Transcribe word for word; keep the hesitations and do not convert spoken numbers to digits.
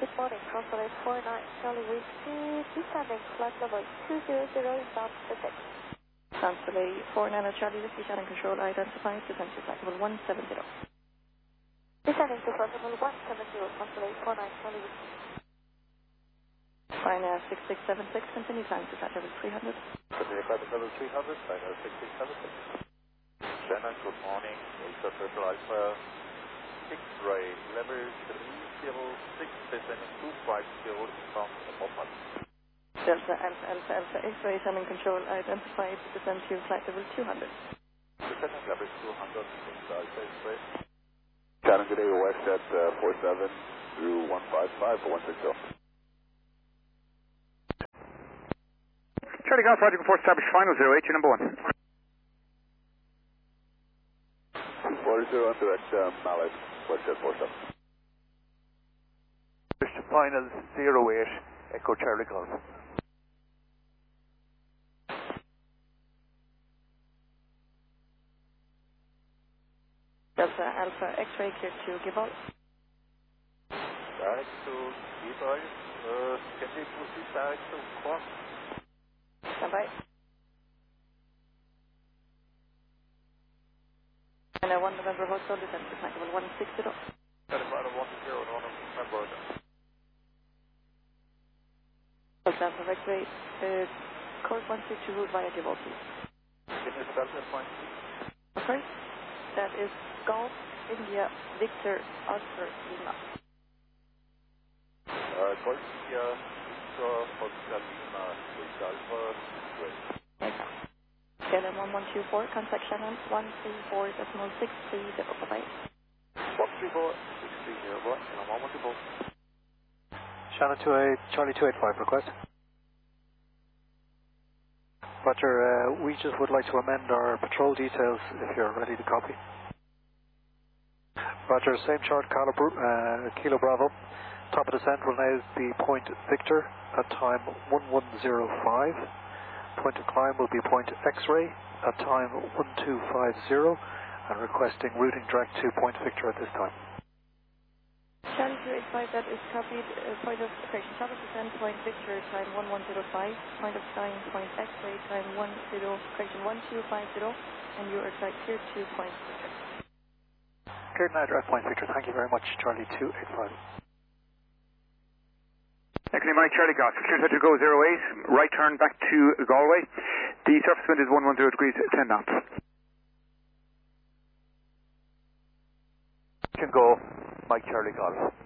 Good morning, Consulate four nine Charlie Whiskey, descending flight level two zero zero inbound Pacific. Consulate four nine Charlie Whiskey, channel control identified, descend to flight level one seven zero. Descending to flight level one seven zero, Consulate four nine Charlie Whiskey. Fine uh, six six seven six, continue climb to flight level three hundred. Continue flight level three hundred, flight level six six seven six. Shannon, good morning, Delta Triple Alpha, X-ray level three zero six, descending two five zero from Mopad. Delta Alpha Alpha Alpha X-ray, channel control identified, descend to flight level two hundred. Descending level two hundred, Delta Alpha X-ray. Shannon, good day, west at uh, four seven through one five five for one six zero. Charlie Golf, Roger, four established final zero eight, your number one. four zero on direct uh, Mallet, west at four seven. Final zero eight, Echo Charlie Golf. Delta Alpha X-ray clear to Gibol. Direct to Gibol, uh, can we proceed direct to Quark? Stand by. And I one November Hotel, descend to flight level one six zero. Certified one zero, one November. Delta Alpha X-ray, uh, course one six two route via Gibol, please. Can you spell that point, please? Okay. That is Golf, India, Victor, Oscar, Lima. Uh, Golf, India, Victor, Oscar, Lima, Delta Alpha, great. Okay. Shannon one one two four, contact Shannon one three four decimal six three zero. Bye-bye. one three four six three zero, Shannon one one two four. Shannon two eight, Charlie two eight five, request. Roger, uh, we just would like to amend our patrol details if you're ready to copy. Roger, same chart, Kilo, uh, Kilo Bravo. Top of descent will now be Point Victor at time one one zero five. Point of climb will be Point X-ray at time one two five zero, and requesting routing direct to Point Victor at this time. Charlie two eight five, that is copied. Uh, point of correction, top of descent, Point Victor, time one one zero five. Point of climb, Point X-ray, time one zero, correction one two five zero, and you are flight clear to Point Victor. Cleared now direct Point Victor. Thank you very much, Charlie two eight five. Echo Mike, Charlie Golf, clear to go zero eight, right turn back to Galway. The surface wind is one ten degrees, ten knots. You can go, Mike, Charlie Golf.